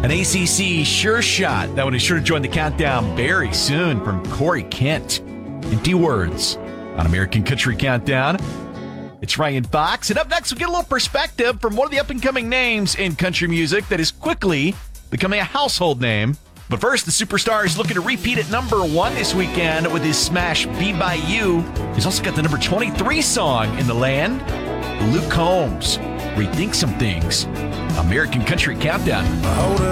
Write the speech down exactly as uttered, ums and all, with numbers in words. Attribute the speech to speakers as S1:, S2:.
S1: An A C C sure shot. That one is sure to join the countdown very soon from Corey Kent. Empty Words on American Country Countdown. It's Ryan Fox. And up next, we'll get a little perspective from one of the up-and-coming names in country music that is quickly becoming a household name. But first, the superstar is looking to repeat at number one this weekend with his smash Be By You. He's also got the number twenty-three song in the land. Luke Combs, Rethink Some Things. American Country Countdown.
S2: Hold